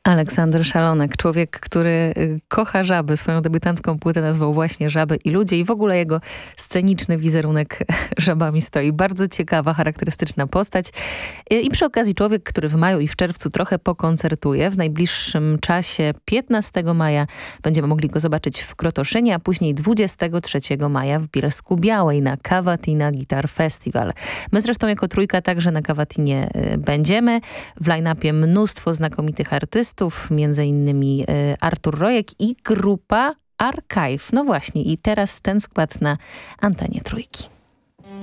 Aleksander Szalonek, człowiek, który kocha żaby. Swoją debiutancką płytę nazwał właśnie Żaby i ludzie i w ogóle jego sceniczny wizerunek żabami stoi. Bardzo ciekawa, charakterystyczna postać. I przy okazji człowiek, który w maju i w czerwcu trochę pokoncertuje. W najbliższym czasie 15 maja będziemy mogli go zobaczyć w Krotoszynie, a później 23 maja w Bielsku Białej na Cavatina Guitar Festival. My zresztą jako trójka także na Cavatinie będziemy. W line-upie mnóstwo znakomitych artystów, między innymi Artur Rojek i grupa Archive. No właśnie, i teraz ten skład na antenie trójki.